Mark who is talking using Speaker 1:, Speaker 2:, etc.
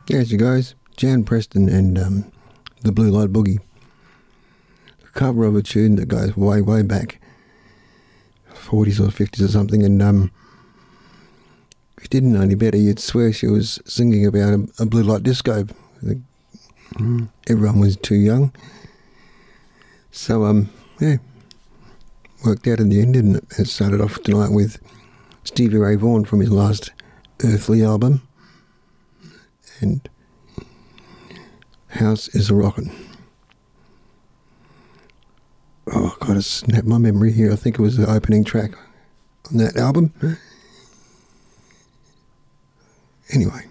Speaker 1: There she goes, Jan Preston and the Blue Light Boogie. A cover of a tune that goes way, way back, 40s or 50s or something, and if you didn't know any better, you'd swear she was singing about a blue light disco. Everyone was too young. So, yeah, worked out in the end, didn't it? It started off tonight with Stevie Ray Vaughan from his last Earthly album, and House is a Rockin'. Oh, God, it snapped my memory here. I think it was the opening track on that album. Anyway.